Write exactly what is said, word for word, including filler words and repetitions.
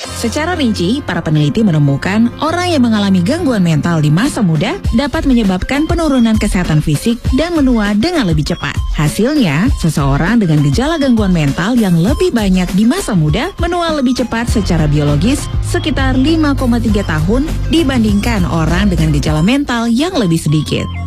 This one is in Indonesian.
Secara rinci, para peneliti menemukan orang yang mengalami gangguan mental di masa muda dapat menyebabkan penurunan kesehatan fisik dan menua dengan lebih cepat. Hasilnya, seseorang dengan gejala gangguan mental yang lebih banyak di masa muda menua lebih cepat secara biologis sekitar lima koma tiga tahun dibandingkan orang dengan gejala mental yang lebih sedikit.